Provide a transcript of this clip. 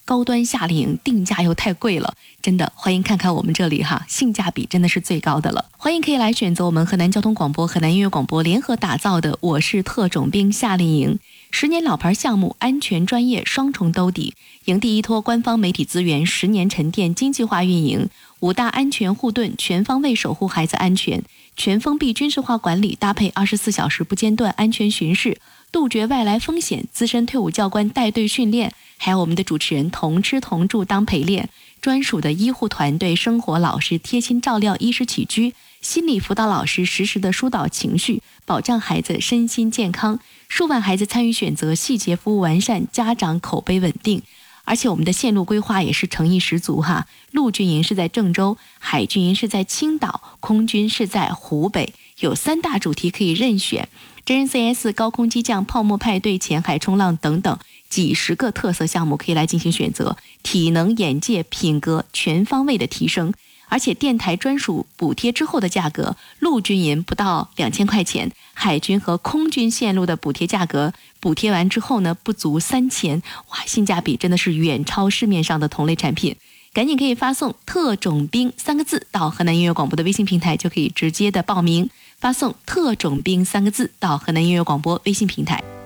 高端夏令营定价又太贵了，真的欢迎看看我们这里哈，性价比真的是最高的了。欢迎可以来选择我们河南交通广播、河南音乐广播联合打造的我是特种兵夏令营，10年老牌项目，安全专业双重兜底，营地依托官方媒体资源，10年沉淀经济化运营，5大安全护盾，全方位守护孩子安全，全封闭军事化管理，搭配24小时不间断安全巡视，杜绝外来风险，资深退伍教官带队训练，还有我们的主持人同吃同住当陪练，专属的医护团队，生活老师贴心照料衣食起居，心理辅导老师实时的疏导情绪，保障孩子身心健康，数万孩子参与选择，细节服务完善，家长口碑稳定。而且我们的线路规划也是诚意十足哈，陆军营是在郑州，海军营是在青岛，空军是在湖北，有3大主题可以任选，真人 CS、高空机降、泡沫派对、潜海冲浪等等几十个特色项目可以来进行选择，体能、眼界、品格全方位的提升。而且电台专属补贴之后的价格，陆军营不到2000块钱，海军和空军线路的补贴价格，补贴完之后呢，不足3000，哇，性价比真的是远超市面上的同类产品。赶紧可以发送特种兵3个字到河南音乐广播的微信平台，就可以直接的报名，发送特种兵3个字到河南音乐广播微信平台。